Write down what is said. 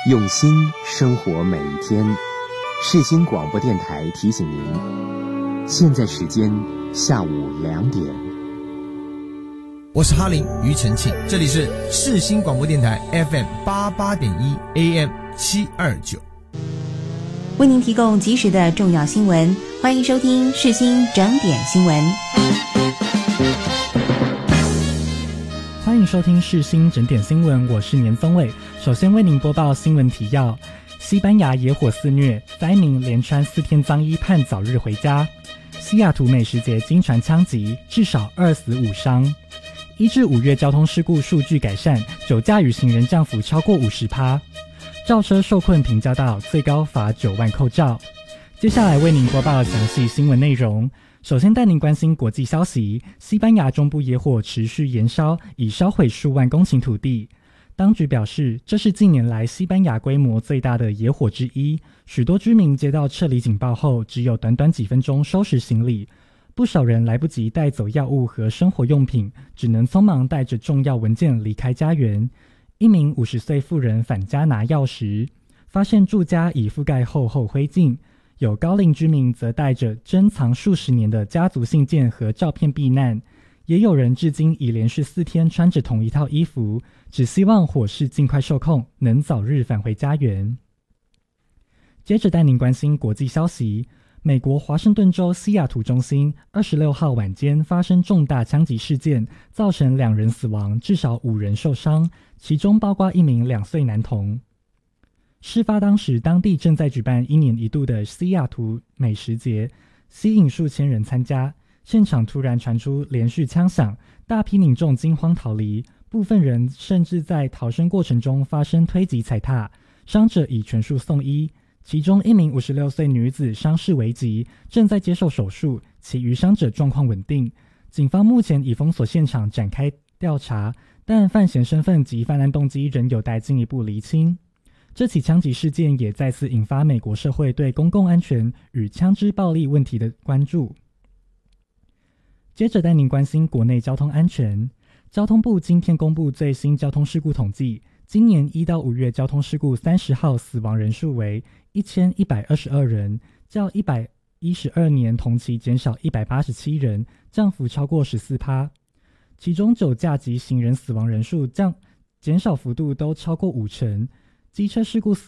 用心生活每一天。世新广播电台提醒您，现在时间下午2点。 我是哈林庾澄庆，这里是世新广播电台 FM88.1 AM 729， 为您提供及时的重要新闻，欢迎收听世新整点新闻。 欢迎收听世新整点新闻，我是年宗伟。首先为您播报新闻提要：西班牙野火肆虐，灾民连穿4天脏衣盼早日回家。西雅图美食节惊传枪击，至少2死5伤。1至5月交通事故数据改善，酒驾与行人降幅超过50%。轿车受困平交道，最高罚9万扣照。接下来为您播报详细新闻内容。首先带您关心国际消息，西班牙中部野火持续延烧，已烧毁数万公顷土地。当局表示，这是近年来西班牙规模最大的野火之一，许多居民接到撤离警报后，只有短短几分钟收拾行李。不少人来不及带走药物和生活用品，只能匆忙带着重要文件离开家园。一名50岁妇人返家拿药时，发现住家已覆盖厚厚灰烬，有高龄居民则带着珍藏数十年的家族信件和照片避难，也有人至今已连续4天穿着同一套衣服，只希望火势尽快受控，能早日返回家园。接着带您关心国际消息，美国华盛顿州西雅图中心26号晚间发生重大枪击事件，造成2人死亡，至少5人受伤，其中包括1名2岁男童。事发当时，当地正在举办1年1度的西雅图美食节，吸引数千人参加。现场突然传出连续枪响，大批民众惊慌逃离，部分人甚至在逃生过程中发生推挤踩踏，伤者已全数送医。其中1名56岁女子伤势危急，正在接受手术，其余伤者状况稳定。警方目前已封锁现场展开调查，但犯嫌身份及犯案动机仍有待进一步厘清。这起枪击事件也再次引发美国社会对公共安全与枪支暴力问题的关注。接着带您关心国内交通安全。交通部今天公布最新交通事故统计，今年1到5月交通事故30号死亡人数为1122人，较112年同期减少187人，降幅超过14%。其中酒驾及行人死亡人数减少幅度都超过50%，机车事故死